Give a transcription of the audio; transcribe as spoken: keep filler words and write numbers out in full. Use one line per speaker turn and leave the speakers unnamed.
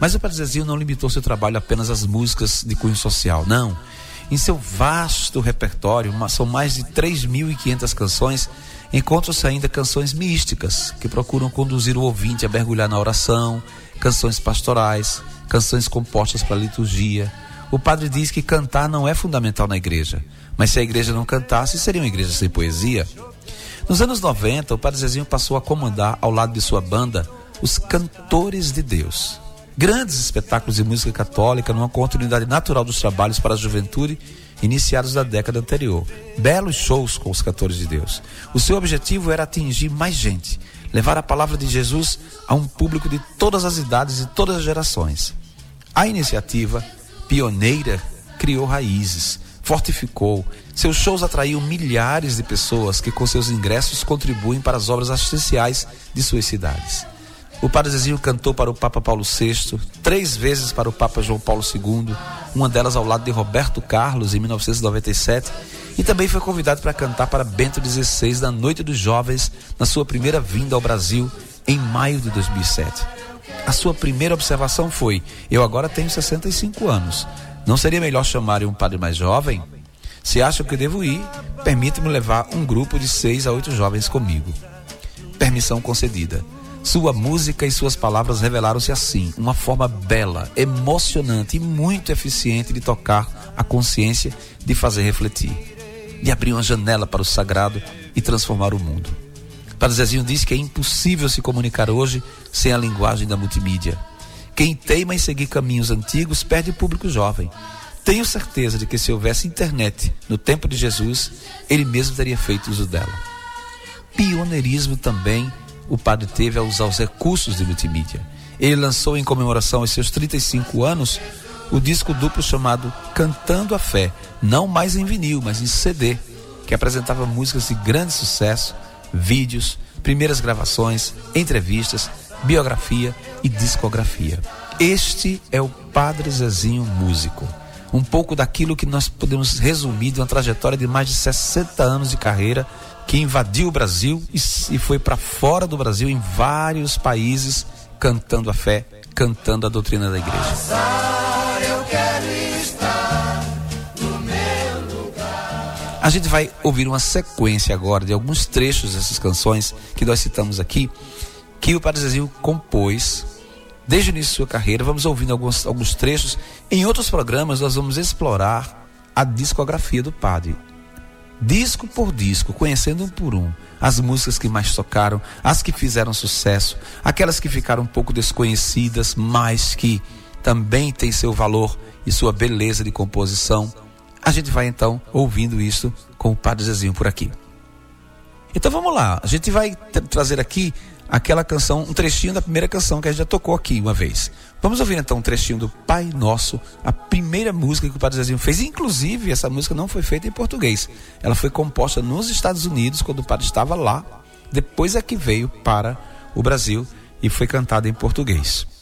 Mas o Padre Zezinho não limitou seu trabalho apenas às músicas de cunho social, não. Em seu vasto repertório, são mais de três mil e quinhentas canções, encontram-se ainda canções místicas, que procuram conduzir o ouvinte a mergulhar na oração, canções pastorais, canções compostas para a liturgia. O padre diz que cantar não é fundamental na igreja, mas se a igreja não cantasse, seria uma igreja sem poesia. Nos anos noventa, o Padre Zezinho passou a comandar, ao lado de sua banda, os Cantores de Deus. Grandes espetáculos de música católica numa continuidade natural dos trabalhos para a juventude iniciados na década anterior. Belos shows com os Cantores de Deus. O seu objetivo era atingir mais gente, levar a palavra de Jesus a um público de todas as idades e todas as gerações. A iniciativa, pioneira, criou raízes, fortificou. Seus shows atraíam milhares de pessoas que com seus ingressos contribuem para as obras assistenciais de suas cidades. O Padre Zezinho cantou para o Papa Paulo sexto, três vezes para o Papa João Paulo segundo, uma delas ao lado de Roberto Carlos em mil novecentos e noventa e sete, e também foi convidado para cantar para Bento dezesseis na Noite dos Jovens, na sua primeira vinda ao Brasil em maio de dois mil e sete. A sua primeira observação foi: eu agora tenho sessenta e cinco anos, não seria melhor chamar um padre mais jovem? Se acham que devo ir, permita-me levar um grupo de seis a oito jovens comigo. Permissão concedida. Sua música e suas palavras revelaram-se assim, uma forma bela, emocionante e muito eficiente de tocar a consciência, de fazer refletir, de abrir uma janela para o sagrado e transformar o mundo. Padre Zezinho diz que é impossível se comunicar hoje sem a linguagem da multimídia. Quem teima em seguir caminhos antigos perde público jovem. Tenho certeza de que se houvesse internet no tempo de Jesus, ele mesmo teria feito uso dela. Pioneirismo também o padre teve a usar os recursos de multimídia. Ele lançou em comemoração aos seus trinta e cinco anos o disco duplo chamado Cantando a Fé, não mais em vinil, mas em C D, que apresentava músicas de grande sucesso, vídeos, primeiras gravações, entrevistas, biografia e discografia. Este é o Padre Zezinho músico. Um pouco daquilo que nós podemos resumir de uma trajetória de mais de sessenta anos de carreira, que invadiu o Brasil e foi para fora do Brasil em vários países, cantando a fé, cantando a doutrina da igreja. A gente vai ouvir uma sequência agora de alguns trechos dessas canções que nós citamos aqui, que o Padre Zezinho compôs desde o início de sua carreira. Vamos ouvindo alguns, alguns trechos. Em outros programas nós vamos explorar a discografia do padre, disco por disco, conhecendo um por um as músicas que mais tocaram, as que fizeram sucesso, aquelas que ficaram um pouco desconhecidas, mas que também têm seu valor e sua beleza de composição. A gente vai então ouvindo isso com o Padre Zezinho por aqui. Então vamos lá, a gente vai t- trazer aqui aquela canção, um trechinho da primeira canção que a gente já tocou aqui uma vez. Vamos ouvir então um trechinho do Pai Nosso, a primeira música que o Padre Zezinho fez. Inclusive, essa música não foi feita em português. Ela foi composta nos Estados Unidos, quando o padre estava lá. Depois é que veio para o Brasil e foi cantada em português.